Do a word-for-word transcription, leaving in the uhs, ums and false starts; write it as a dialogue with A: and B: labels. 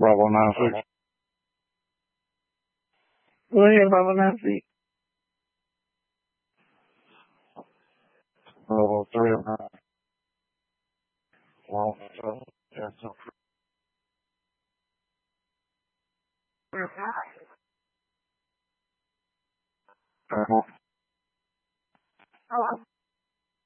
A: Bravo Nancy. Go ahead, Bravo Nancy. Bravo three oh nine. Well, so, that's so true.